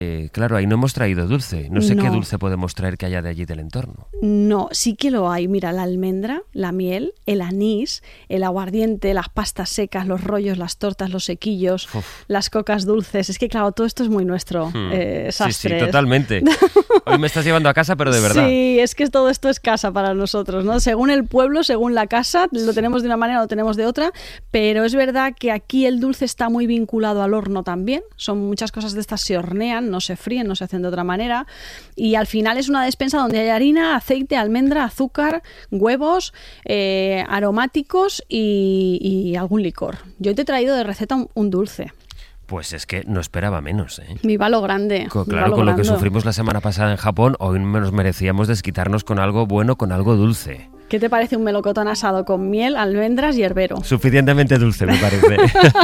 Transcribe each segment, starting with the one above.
Claro, ahí no hemos traído dulce. No sé qué dulce podemos traer que haya de allí del entorno. No, sí que lo hay. Mira, la almendra, la miel, el anís, el aguardiente, las pastas secas, los rollos, las tortas, los sequillos, las cocas dulces. Es que, claro, todo esto es muy nuestro, Sastre. Sí, totalmente. Hoy me estás llevando a casa, pero de verdad. Sí, es que todo esto es casa para nosotros, ¿no? Según el pueblo, según la casa, lo tenemos de una manera, lo tenemos de otra, pero es verdad que aquí el dulce está muy vinculado al horno también. Son muchas cosas de estas se hornean, no se fríen, no se hacen de otra manera, y al final es una despensa donde hay harina, aceite, almendra, azúcar, huevos, aromáticos y algún licor. Yo hoy te he traído de receta un dulce. Pues es que no esperaba menos, ¿eh? Viva lo grande. Claro, con lo que sufrimos la semana pasada en Japón, hoy nos merecíamos desquitarnos con algo bueno, con algo dulce. ¿Qué te parece un melocotón asado con miel, almendras y herbero? Suficientemente dulce, me parece.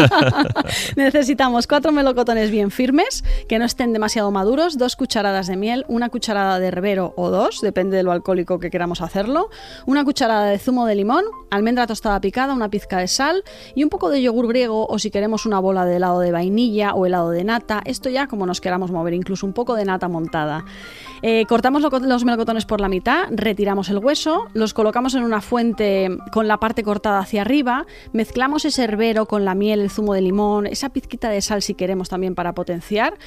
Necesitamos 4 melocotones bien firmes, que no estén demasiado maduros, 2 cucharadas de miel, 1 cucharada de herbero o 2, depende de lo alcohólico que queramos hacerlo, 1 cucharada de zumo de limón, almendra tostada picada, una pizca de sal y un poco de yogur griego, o si queremos una bola de helado de vainilla o helado de nata, esto ya como nos queramos mover, incluso un poco de nata montada. Cortamos los melocotones por la mitad, retiramos el hueso, los colocamos en una fuente con la parte cortada hacia arriba, mezclamos ese herbero con la miel, el zumo de limón, esa pizquita de sal si queremos también para potenciar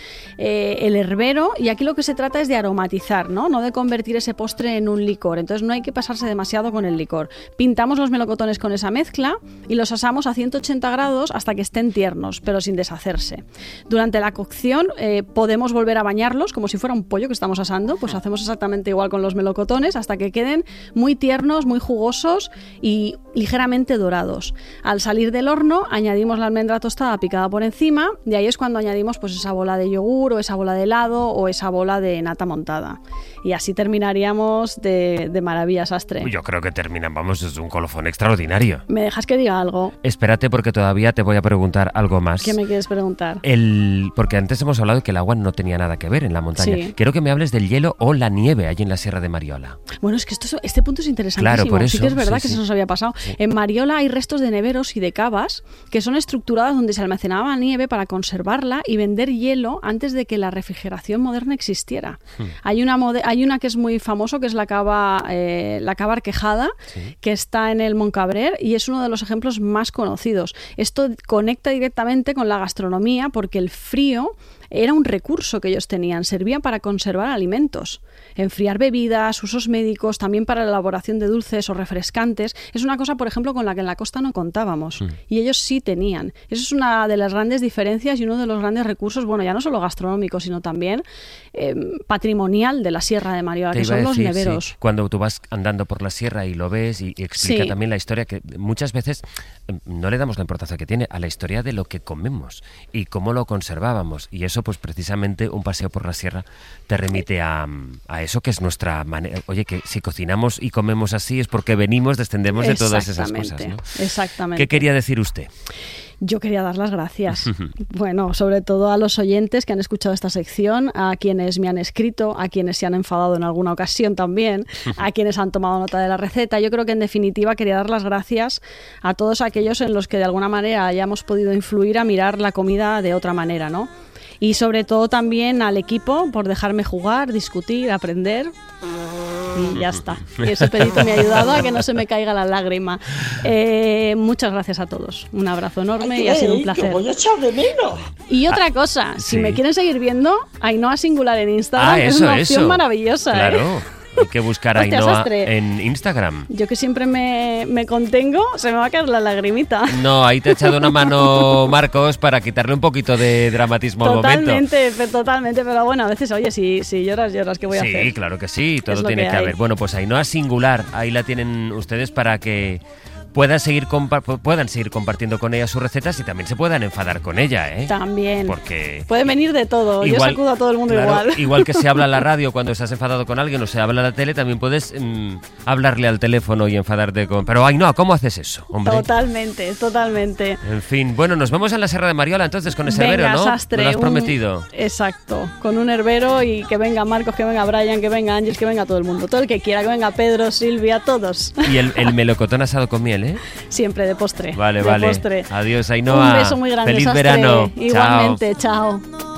el herbero, y aquí lo que se trata es de aromatizar, no de convertir ese postre en un licor, entonces no hay que pasarse demasiado con el licor. Pintamos los melocotones con esa mezcla y los asamos a 180 grados hasta que estén tiernos, pero sin deshacerse. Durante la cocción podemos volver a bañarlos como si fuera un pollo que estamos asando, pues hacemos exactamente igual con los melocotones hasta que queden muy tiernos, muy jugosos y ligeramente dorados. Al salir del horno añadimos la almendra tostada picada por encima, y ahí es cuando añadimos pues esa bola de yogur o esa bola de helado o esa bola de nata montada. Y así terminaríamos de maravilla, Sastre. Yo creo que vamos, es un colofón extraordinario. ¿Me dejas que diga algo? Espérate, porque todavía te voy a preguntar algo más. ¿Qué me quieres preguntar? Porque antes hemos hablado de que el agua no tenía nada que ver en la montaña. Sí. Quiero que me hables del hielo o la nieve allí en la Sierra de Mariola. Bueno, es que este punto es interesantísimo. Claro, por eso. Sí que es verdad que se nos había pasado. Sí. En Mariola hay restos de neveros y de cavas que son estructuradas donde se almacenaba nieve para conservarla y vender hielo antes de que la refrigeración moderna existiera. Hay una que es muy famoso, que es la cava Arquejada, sí, que está en el Montcabrer y es uno de los ejemplos más conocidos. Esto conecta directamente con la gastronomía porque el frío era un recurso que ellos tenían, servía para conservar alimentos, enfriar bebidas, usos médicos, también para la elaboración de dulces o refrescantes. Es una cosa, por ejemplo, con la que en la costa no contábamos y ellos sí tenían. Eso es una de las grandes diferencias y uno de los grandes recursos, bueno, ya no solo gastronómico, sino también patrimonial de la Sierra de Mariola, que son los neveros. Sí. Cuando tú vas andando por la sierra y lo ves y explica también la historia, que muchas veces no le damos la importancia que tiene a la historia de lo que comemos y cómo lo conservábamos, y eso pues precisamente un paseo por la sierra te remite a eso, que es nuestra manera. Oye, que si cocinamos y comemos así es porque descendemos de todas esas cosas, ¿no? Exactamente. ¿Qué quería decir usted? Yo quería dar las gracias, bueno, sobre todo a los oyentes que han escuchado esta sección, a quienes me han escrito, a quienes se han enfadado en alguna ocasión también, a quienes han tomado nota de la receta. Yo creo que en definitiva quería dar las gracias a todos aquellos en los que de alguna manera hayamos podido influir a mirar la comida de otra manera, ¿no? Y sobre todo también al equipo por dejarme jugar, discutir, aprender. Y ya está. Y ese pedito me ha ayudado a que no se me caiga la lágrima. Muchas gracias a todos. Un abrazo enorme y ha sido un placer. Te voy a echar de menos. Y otra cosa, si me quieren seguir viendo, Ainhoa Singular en Instagram es una opción maravillosa. Claro. Hay que buscar a Ainhoa en Instagram. Yo que siempre me contengo, se me va a caer la lagrimita. No, ahí te ha echado una mano Marcos para quitarle un poquito de dramatismo al momento. Totalmente, pero bueno, a veces, oye, si lloras, ¿qué voy a hacer? Sí, claro que sí, todo tiene que haber. Bueno, pues Ainhoa Singular, ahí la tienen ustedes para que puedan seguir compartiendo con ella sus recetas y también se puedan enfadar con ella, ¿eh? También. Porque puede venir de todo. Yo sacudo a todo el mundo igual. Igual que se habla en la radio cuando estás enfadado con alguien o se habla en la tele, también puedes hablarle al teléfono y enfadarte con... Pero Ainhoa, ¿cómo haces eso, hombre? Totalmente. En fin, bueno, nos vemos en la Sierra de Mariola entonces con ese herbero, ¿no? Sastre, me lo has prometido. Exacto, con un herbero y que venga Marcos, que venga Brian, que venga Ángel, que venga todo el mundo. Todo el que quiera, que venga Pedro, Silvia, todos. Y el melocotón asado con miel, ¿eh? Siempre de postre. Vale. Postre. Adiós, Ainhoa. Un beso muy grande, Feliz Sastre. verano. Igualmente, chao.